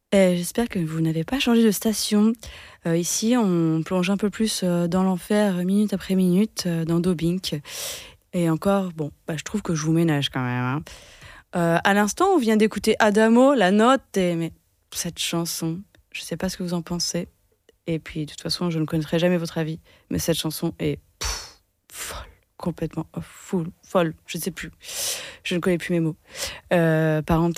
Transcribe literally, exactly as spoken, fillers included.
Et j'espère que vous n'avez pas changé de station. Euh, ici, on plonge un peu plus euh, dans l'enfer, minute après minute, euh, dans Dobink. Et encore, bon, bah, je trouve que je vous ménage quand même. Hein. Euh, à l'instant, on vient d'écouter Adamo, La Note, et mais cette chanson, je sais pas ce que vous en pensez. Et puis, de toute façon, je ne connaîtrai jamais votre avis, mais cette chanson est pff, folle, complètement oh, full, folle, je ne sais plus. Je ne connais plus mes mots. Euh, parenthèse.